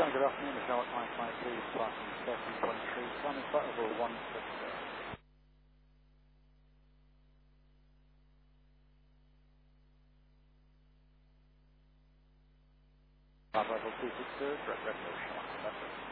Good afternoon, Michelle at 952, parking 13.3, Simon Flight over 160. Level 262, direct revenue, Shamrock,